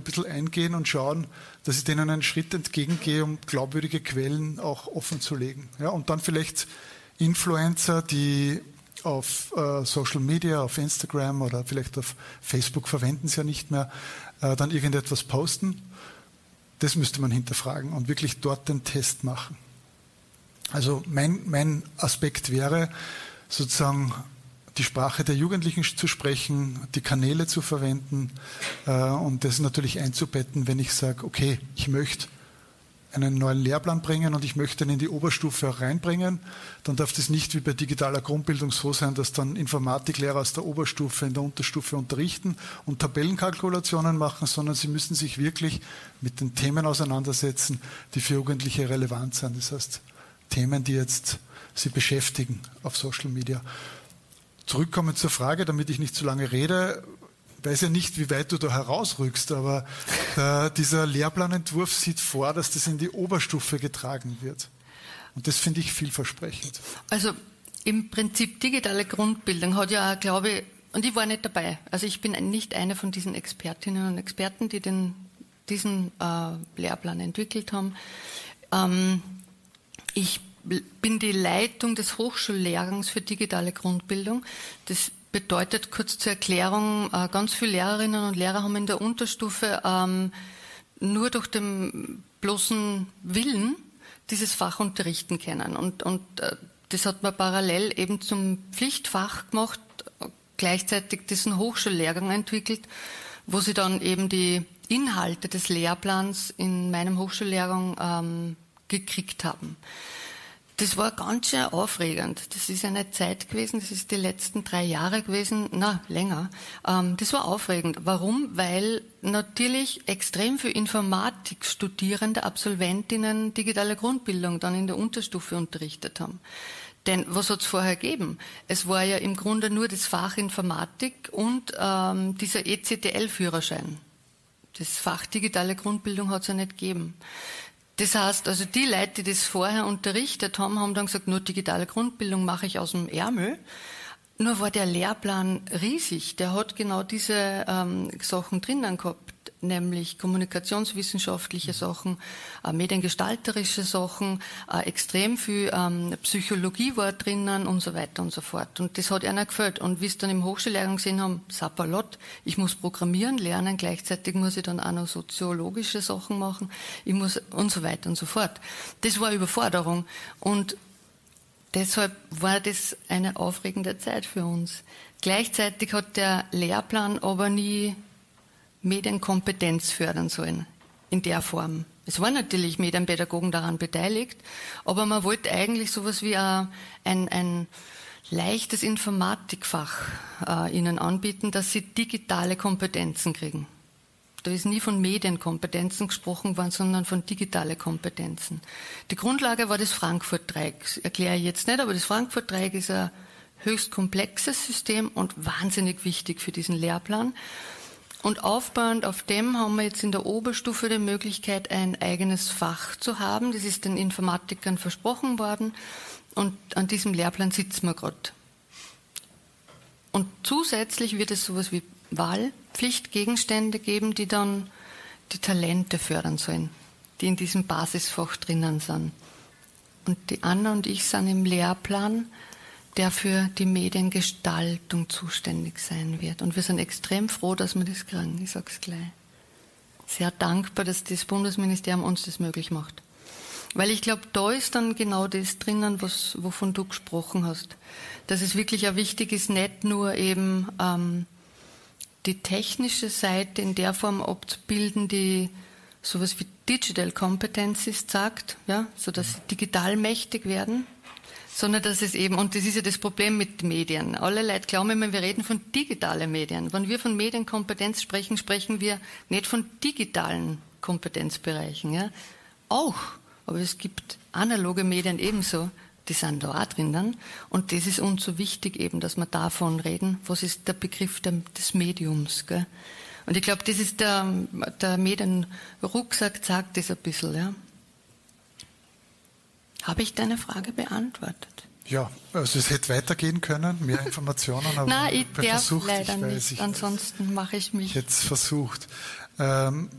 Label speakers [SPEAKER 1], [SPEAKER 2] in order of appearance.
[SPEAKER 1] bisschen eingehen und schauen, dass ich denen einen Schritt entgegengehe, um glaubwürdige Quellen auch offen zu legen. Ja, und dann vielleicht Influencer, die auf Social Media, auf Instagram oder vielleicht auf Facebook verwenden sie ja nicht mehr, dann irgendetwas posten. Das müsste man hinterfragen und wirklich dort den Test machen. Also mein Aspekt wäre, sozusagen die Sprache der Jugendlichen zu sprechen, die Kanäle zu verwenden und das natürlich einzubetten, wenn ich sage, okay, ich möchte einen neuen Lehrplan bringen und ich möchte ihn in die Oberstufe auch reinbringen, dann darf das nicht wie bei digitaler Grundbildung so sein, dass dann Informatiklehrer aus der Oberstufe in der Unterstufe unterrichten und Tabellenkalkulationen machen, sondern sie müssen sich wirklich mit den Themen auseinandersetzen, die für Jugendliche relevant sind. Das heißt, Themen, die jetzt sie beschäftigen auf Social Media. Zurückkommen zur Frage, damit ich nicht zu lange rede. Ich weiß ja nicht, wie weit du da herausrückst, aber dieser Lehrplanentwurf sieht vor, dass das in die Oberstufe getragen wird. Und das finde ich vielversprechend.
[SPEAKER 2] Also im Prinzip digitale Grundbildung hat ja auch, glaube ich, und ich war nicht dabei. Also ich bin nicht eine von diesen Expertinnen und Experten, die diesen Lehrplan entwickelt haben. Ich bin die Leitung des Hochschullehrgangs für digitale Grundbildung. Das bedeutet, kurz zur Erklärung, ganz viele Lehrerinnen und Lehrer haben in der Unterstufe nur durch den bloßen Willen dieses Fach unterrichten können. Und das hat man parallel eben zum Pflichtfach gemacht, gleichzeitig diesen Hochschullehrgang entwickelt, wo sie dann eben die Inhalte des Lehrplans in meinem Hochschullehrgang gekriegt haben. Das war ganz schön aufregend. Das ist eine Zeit gewesen, das ist die letzten 3 Jahre gewesen, länger. Das war aufregend. Warum? Weil natürlich extrem viele Informatikstudierende, Absolventinnen digitale Grundbildung dann in der Unterstufe unterrichtet haben. Denn was hat es vorher gegeben? Es war ja im Grunde nur das Fach Informatik und dieser ECTL-Führerschein. Das Fach digitale Grundbildung hat es ja nicht gegeben. Das heißt, also die Leute, die das vorher unterrichtet haben, haben dann gesagt, nur digitale Grundbildung mache ich aus dem Ärmel. Nur war der Lehrplan riesig. Der hat genau diese Sachen drinnen gehabt, nämlich kommunikationswissenschaftliche Sachen, mediengestalterische Sachen, extrem viel Psychologie war drinnen und so weiter und so fort. Und das hat einer gefällt. Und wie es dann im Hochschullehrgang gesehen haben, Sapperlot, ich muss programmieren lernen, gleichzeitig muss ich dann auch noch soziologische Sachen machen, ich muss und so weiter und so fort. Das war Überforderung. Und deshalb war das eine aufregende Zeit für uns. Gleichzeitig hat der Lehrplan aber nie Medienkompetenz fördern sollen, in der Form. Es waren natürlich Medienpädagogen daran beteiligt, aber man wollte eigentlich sowas wie ein leichtes Informatikfach ihnen anbieten, dass sie digitale Kompetenzen kriegen. Da ist nie von Medienkompetenzen gesprochen worden, sondern von digitale Kompetenzen. Die Grundlage war das Frankfurt-Dreieck. Das erkläre ich jetzt nicht, aber das Frankfurt-Dreieck ist ein höchst komplexes System und wahnsinnig wichtig für diesen Lehrplan. Und aufbauend auf dem haben wir jetzt in der Oberstufe die Möglichkeit, ein eigenes Fach zu haben. Das ist den Informatikern versprochen worden und an diesem Lehrplan sitzen wir gerade. Und zusätzlich wird es sowas wie Wahlpflichtgegenstände geben, die dann die Talente fördern sollen, die in diesem Basisfach drinnen sind. Und die Anna und ich sind im Lehrplan, der für die Mediengestaltung zuständig sein wird. Und wir sind extrem froh, dass wir das kriegen, ich sage es gleich. Sehr dankbar, dass das Bundesministerium uns das möglich macht. Weil ich glaube, da ist dann genau das drinnen, wovon du gesprochen hast. Dass es wirklich auch wichtig ist, nicht nur eben die technische Seite in der Form abzubilden, die sowas wie Digital Competencies sagt, ja, so dass sie digital mächtig werden, sondern dass es eben, und das ist ja das Problem mit Medien. Alle Leute glauben immer, wir reden von digitalen Medien. Wenn wir von Medienkompetenz sprechen, sprechen wir nicht von digitalen Kompetenzbereichen. Ja? Auch, aber es gibt analoge Medien ebenso, die sind da auch drinnen. Und das ist uns so wichtig eben, dass wir davon reden. Was ist der Begriff des Mediums? Gell? Und ich glaube, das ist der Medienrucksack, sagt das ein bisschen. Ja? Habe ich deine Frage beantwortet?
[SPEAKER 1] Ja, also es hätte weitergehen können, mehr Informationen, aber
[SPEAKER 2] nein, ich darf
[SPEAKER 1] versucht,
[SPEAKER 2] leider nicht, ansonsten mache ich mich.
[SPEAKER 1] Jetzt versucht.